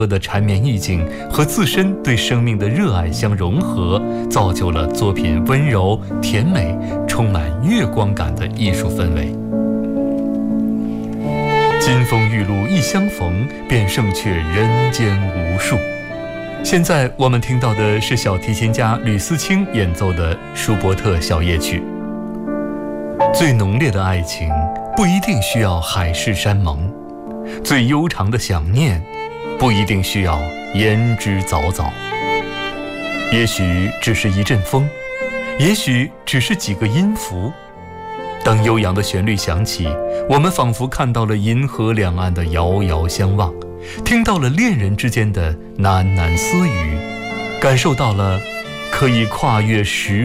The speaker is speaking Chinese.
的缠绵意境和自身对生命的热爱相融合，造就了作品温柔甜美、充满月光感的艺术氛围。金风玉露一相逢，便胜却人间无数。现在我们听到的是小提琴家吕思清演奏的舒伯特小夜曲。最浓烈的爱情不一定需要海誓山盟，最悠长的想念不一定需要言之凿凿。也许只是一阵风，也许只是几个音符。当悠扬的旋律响起，我们仿佛看到了银河两岸的遥遥相望，听到了恋人之间的喃喃私语，感受到了可以跨越时